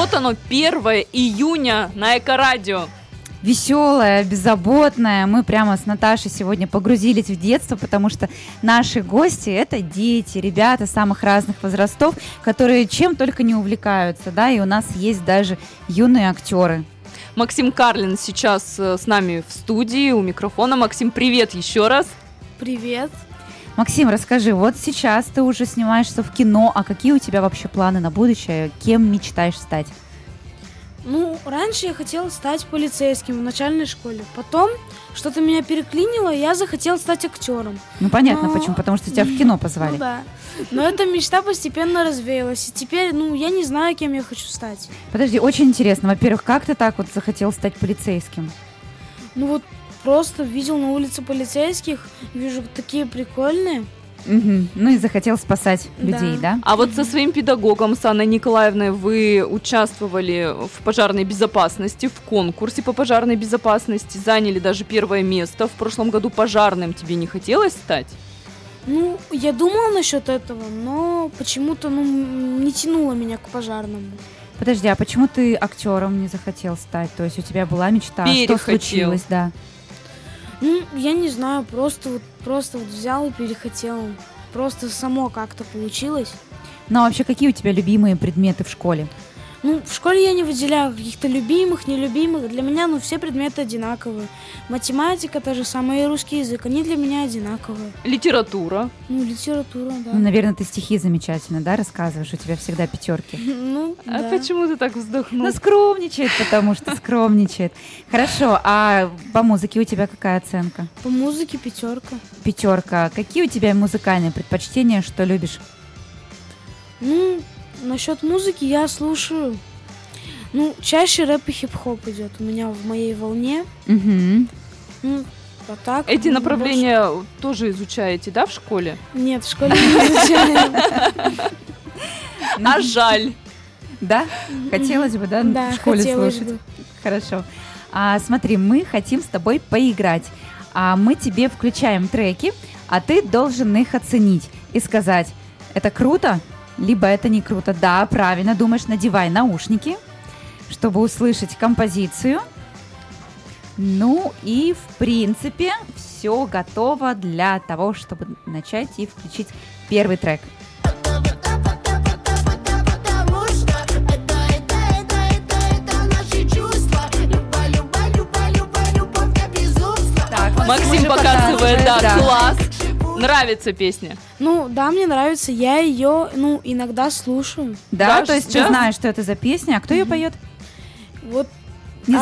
вот оно, 1 июня на Эко-радио. Веселая, беззаботная. Мы прямо с Наташей сегодня погрузились в детство, потому что наши гости — это дети, ребята самых разных возрастов, которые чем только не увлекаются, да, и у нас есть даже юные актеры. Максим Карлин сейчас с нами в студии у микрофона. Максим, привет еще раз. Привет. Максим, расскажи, вот сейчас ты уже снимаешься в кино, а какие у тебя вообще планы на будущее? Кем мечтаешь стать? Ну, раньше я хотела стать полицейским в начальной школе. Потом что-то меня переклинило, и я захотела стать актером. Ну, понятно, почему, потому что тебя в кино позвали. Ну да. Но эта мечта постепенно развеялась. И теперь, я не знаю, кем я хочу стать. Подожди, очень интересно. Во-первых, как ты так вот захотел стать полицейским? Просто видел на улице полицейских, вижу, такие прикольные. Угу. Ну и захотел спасать людей, да? А вот со своим педагогом, с Анной Николаевной, вы участвовали в пожарной безопасности, в конкурсе по пожарной безопасности, заняли даже 1 место. В прошлом году пожарным тебе не хотелось стать? Я думала насчет этого, но почему-то не тянуло меня к пожарному. Подожди, а почему ты актером не захотел стать? То есть у тебя была мечта, что случилось, да? Я не знаю, просто взял и перехотел. Просто само как-то получилось. Ну, а вообще, какие у тебя любимые предметы в школе? В школе я не выделяю каких-то любимых, нелюбимых. Для меня, все предметы одинаковые. Математика та же самая, и русский язык, они для меня одинаковые. Литература? Литература, да. Наверное, ты стихи замечательно, да, рассказываешь? У тебя всегда 5. А почему ты так вздохнул? Скромничает, потому что скромничает. Хорошо, а по музыке у тебя какая оценка? По музыке 5. 5. Какие у тебя музыкальные предпочтения, что любишь? Насчет музыки я слушаю, чаще рэп и хип-хоп идет у меня в моей волне. Угу. А так... Эти направления тоже изучаете, да, в школе? Нет, в школе не изучаем. А жаль. Да? Хотелось бы, да, в школе слушать? Хорошо. Смотри, мы хотим с тобой поиграть. Мы тебе включаем треки, а ты должен их оценить и сказать, это круто? Либо это не круто. Да, правильно думаешь, надевай наушники, чтобы услышать композицию. И, в принципе, все готово для того, чтобы начать и включить первый трек. Так, Максим показывает, да, класс. Нравится песня? Да, мне нравится. Я ее, иногда слушаю. Да, то есть ты знаешь, что это за песня, а кто ее поет?